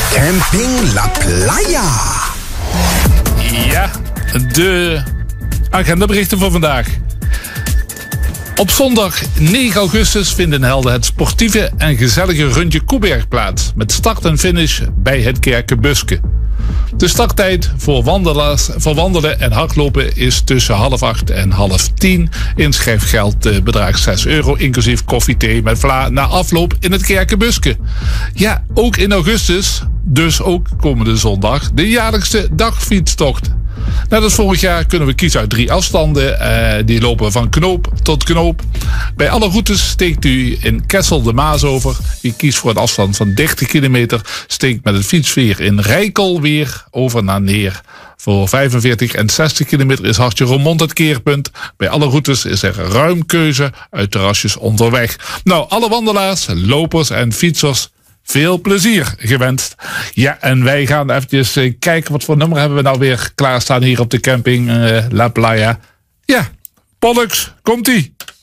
Camping La Playa. Ja, de agendaberichten voor vandaag. Op zondag 9 augustus vindt in Helden het sportieve en gezellige rondje Koeberg plaats. Met start en finish bij het Kerkenbuske. De starttijd voor wandelen en hardlopen is tussen 7:30 en 9:30. Inschrijfgeld bedraagt €6, inclusief koffie, thee met vla na afloop in het Kerkenbuske. Ja, ook in augustus, dus ook komende zondag, de jaarlijkse dagfietstocht. Net als vorig jaar kunnen we kiezen uit 3 afstanden. Die lopen van knoop tot knoop. Bij alle routes steekt u in Kessel de Maas over. U kiest voor een afstand van 30 kilometer. Steekt met het fietsveer in Rijkel weer over naar Neer. Voor 45 en 60 kilometer is Hartje Roermond het keerpunt. Bij alle routes is er ruim keuze uit terrasjes onderweg. Nou, alle wandelaars, lopers en fietsers, veel plezier gewenst. Ja, en wij gaan eventjes kijken wat voor nummer hebben we nou weer klaarstaan hier op de camping La Playa. Ja, Pollux, komt-ie.